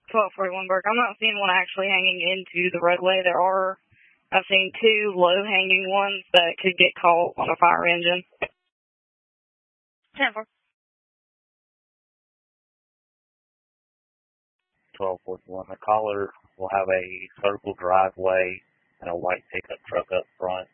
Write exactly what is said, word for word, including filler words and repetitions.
twelve forty-one Burke. I'm not seeing one actually hanging into the roadway. There are, I've seen two low-hanging ones that could get caught on a fire engine. ten four. twelve forty-one. The caller will have a circle driveway and a white pickup truck up front.